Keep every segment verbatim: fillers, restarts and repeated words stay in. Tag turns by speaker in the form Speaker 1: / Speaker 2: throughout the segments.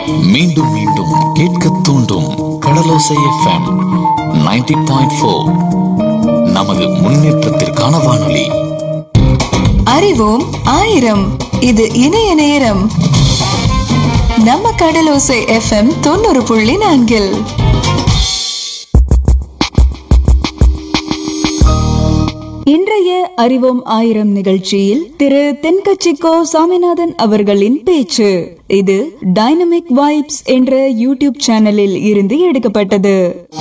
Speaker 1: மீண்டும் மீண்டும் கேட்க தூண்டும் கடலோசை எஃப்எம் நைன்டி பாயிண்ட் ஃபோர். நமது முன்னேற்றத்திற்கான வானொலி.
Speaker 2: அறிவோம் ஆயிரம். இது இணைய நேரம். நம்ம கடலோசை எஃப்எம் தொண்ணூறு புள்ளி நான்கில்
Speaker 3: இன்றைய அறிவோம் ஆயிரம் நிகழ்ச்சியில் திரு தென்கட்சிக்கோ சாமிநாதன் அவர்களின் பேச்சு. இது டைனமிக் வைப்ஸ் என்ற யூடியூப் சேனலில் இருந்து எடுக்கப்பட்டது.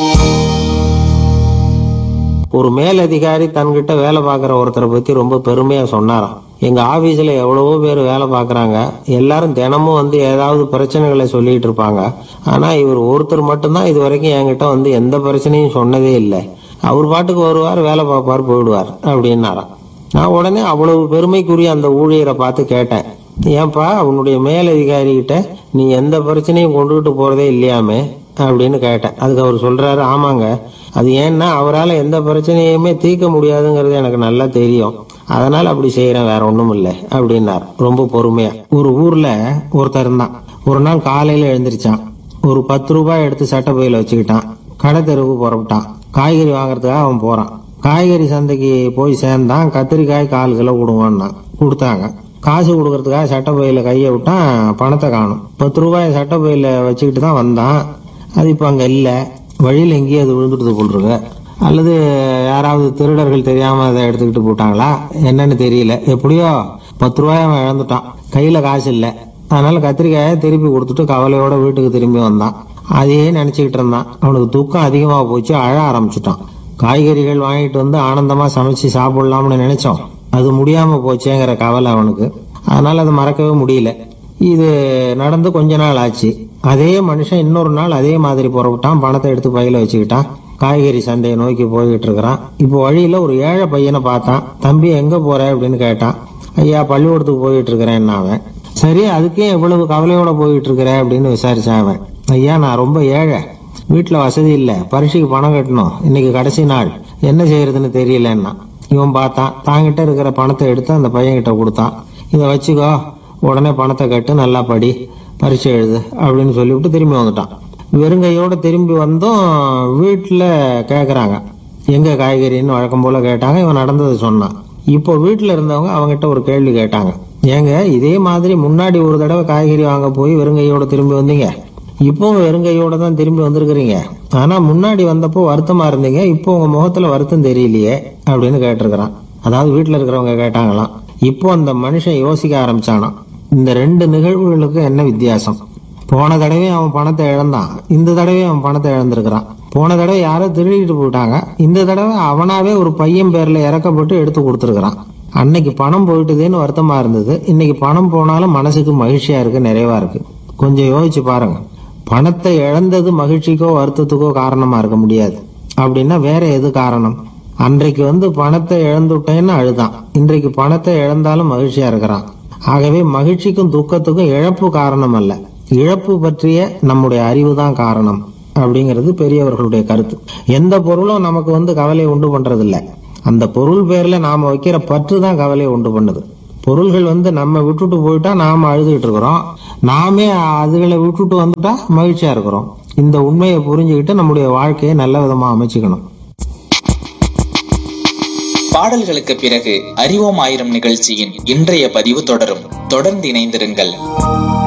Speaker 4: ஒரு மேலதிகாரி தன்கிட்ட வேலை பார்க்குற ஒருத்தரை பத்தி ரொம்ப பெருமையா சொன்னாராம். எங்க ஆபீஸ்ல எவ்வளவோ பேர் வேலை பார்க்கறாங்க, எல்லாரும் தினமும் வந்து ஏதாவது பிரச்சனைகளை சொல்லிட்டு இருப்பாங்க. ஆனா இவர் ஒருத்தர் மட்டும்தான் இது வரைக்கும் என்கிட்ட வந்து எந்த பிரச்சனையும் சொன்னதே இல்லை. அவர் பாட்டுக்கு வருவார், வேலை பார்ப்பார், போயிடுவார் அப்படின்னாராம். நான் உடனே அவ்வளவு பெருமைக்குரிய அந்த ஊழியரை பார்த்து கேட்டேன், ஏன்பா உன்னுடைய மேலதிகாரி கிட்ட நீ எந்த பிரச்சனையும் கொண்டுகிட்டு போறதே இல்லையாமே அப்படின்னு கேட்டேன். அதுக்கு அவர் சொல்றாரு, ஆமாங்க, அது ஏன்னா அவரால் எந்த பிரச்சனையுமே தீர்க்க முடியாதுங்கிறது எனக்கு நல்லா தெரியும், அதனால அப்படி செய்யறேன், வேற ஒண்ணும் இல்லை அப்படின்னார் ரொம்ப பொறுமையா. ஒரு ஊர்ல ஒருத்தர் இருந்தான். ஒரு நாள் காலையில எழுந்திரிச்சான், ஒரு பத்து ரூபாய் எடுத்து சட்டை பையில வச்சுக்கிட்டான், கடை தெருவுக்கு புறப்பட்டான். காய்கறி வாங்குறதுக்காக அவன் போறான். காய்கறி சந்தைக்கு போய் சேர்ந்தான். கத்திரிக்காய் கால் கிலோ கொடுங்கன்னா கொடுத்தாங்க. காசு கொடுக்கறதுக்காக சட்டை பையில கையை விட்டான், பணத்தை காணும். பத்து ரூபாய் சட்டை பையில வச்சுக்கிட்டு தான் வந்தான். அது இப்ப அங்க இல்ல. வழியில் எங்கேயும் அது விழுந்துட்டு போட்டுருக்கு, அல்லது யாராவது திருடர்கள் தெரியாம அதை எடுத்துக்கிட்டு போட்டாங்களா என்னன்னு தெரியல. எப்படியோ பத்து ரூபாய் அவன் இழந்துட்டான். கையில காசு இல்ல. அதனால கத்திரிக்காயை திருப்பி கொடுத்துட்டு கவலையோட வீட்டுக்கு திரும்பி வந்தான். அதையே நினைச்சுக்கிட்டு இருந்தான். அவனுக்கு தூக்கம் அதிகமா போச்சு, அழ ஆரம்பிச்சுட்டான். காய்கறிகள் வாங்கிட்டு வந்து ஆனந்தமா சமைச்சு சாப்பிடலாம்னு நினைச்சோம், அது முடியாம போச்சேங்கிற கவலை அவனுக்கு. அதனால அதை மறக்கவே முடியல. இது நடந்து கொஞ்ச நாள் ஆச்சு. அதே மனுஷன் இன்னொரு நாள் அதே மாதிரி புறப்பட்டான். பணத்தை எடுத்து பையில வச்சுக்கிட்டான். காய்கறி சந்தையை நோக்கி போய்கிட்டு இருக்கிறான். இப்போ வழியில ஒரு ஏழை பையனை பார்த்தான். தம்பி எங்க போற அப்படின்னு கேட்டான். ஐயா பள்ளிக்கூடத்துக்கு போயிட்டு இருக்கிறேன் அவன். சரி, அதுக்கே எவ்வளவு கவலையோட போயிட்டு இருக்கிற அப்படின்னு விசாரிச்சான் அவன். ஐயா நான் ரொம்ப ஏழை, வீட்டுல வசதி இல்ல, பரீட்சைக்கு பணம் கட்டணும், இன்னைக்கு கடைசி நாள், என்ன செய்யறதுன்னு தெரியலன்னா. இவன் பார்த்தான். தாங்கிட்ட இருக்கிற பணத்தை எடுத்து அந்த பையன் கிட்ட கொடுத்தான். இதை வச்சுக்கோ, உடனே பணத்தை கட்டு, நல்லா படி, பரீட்சை எழுது அப்படின்னு சொல்லிவிட்டு திரும்பி வந்துட்டான். வெறுங்கையோட திரும்பி வந்தோம். வீட்டுல கேக்குறாங்க எங்க காய்கறின்னு வழக்கம் போல கேட்டாங்க. இவன் நடந்ததை சொன்னான். இப்போ வீட்டுல இருந்தவங்க அவங்ககிட்ட ஒரு கேள்வி கேட்டாங்க, ஏங்க இதே மாதிரி முன்னாடி ஒரு தடவை காய்கறி வாங்க போய் வெறுங்கையோட திரும்பி வந்தீங்க, இப்பவும் வெறுங்கையோட தான் திரும்பி வந்திருக்கிறீங்க, ஆனா முன்னாடி வந்தப்போ வருத்தமா இருந்தீங்க, இப்போ உங்க முகத்துல வருத்தம் தெரியலையே அப்படின்னு கேட்டிருக்கிறான். அதாவது வீட்டுல இருக்கிறவங்க கேட்டாங்களாம். இப்போ அந்த மனுஷன் யோசிக்க ஆரம்பிச்சானா, இந்த ரெண்டு நிகழ்வுகளுக்கு என்ன வித்தியாசம்? போன தடவை அவன் பணத்தை இழந்தான், இந்த தடவை அவன் பணத்தை இழந்திருக்கிறான். போன தடவை யாரோ திருடிட்டு போயிட்டாங்க, இந்த தடவை அவனாவே ஒரு பையன் பேர்ல இறக்கப்பட்டு எடுத்து கொடுத்துருக்கிறான். அன்னைக்கு பணம் போயிட்டுதேன்னு வருத்தமா இருந்தது, இன்னைக்கு பணம் போனாலும் மனசுக்கு மகிழ்ச்சியா இருக்கு, நிறைவா இருக்கு. கொஞ்சம் யோசிச்சு பாருங்க. பணத்தை இழந்தது மகிழ்ச்சிக்கோ வருத்தத்துக்கோ காரணமா இருக்க முடியாது. அப்படின்னா வேற எது காரணம்? அன்றைக்கு வந்து பணத்தை இழந்துட்டேன்னு அழுதான், இன்றைக்கு பணத்தை இழந்தாலும் மகிழ்ச்சியா இருக்கிறான். ஆகவே மகிழ்ச்சிக்கும் துக்கத்துக்கும் இழப்பு காரணம் அல்ல, இழப்பு பற்றிய நம்முடைய அறிவு தான் காரணம் அப்படிங்கிறது பெரியவர்களுடைய கருத்து. எந்த பொருளும் நமக்கு வந்து கவலையை உண்டு பண்றது இல்ல, அந்த பொருள் பேர்ல நாம வைக்கிற பற்று தான் கவலையை உண்டு பண்ணுது. பொருள்கள் வந்து நம்ம விட்டுட்டு போயிட்டா நாம அழுதுகிட்டு இருக்கிறோம், நாமே அதுகளை விட்டுட்டு வந்துட்டா மகிழ்ச்சியா இருக்கிறோம். இந்த உண்மையை புரிஞ்சுக்கிட்டு நம்முடைய வாழ்க்கையை நல்ல விதமா அமைச்சுக்கணும்.
Speaker 5: பாடல்களுக்கு பிறகு அறிவோம் ஆயிரம் நிகழ்ச்சியின் இன்றைய பதிவு தொடரும். தொடர்ந்து இணைந்திருங்கள்.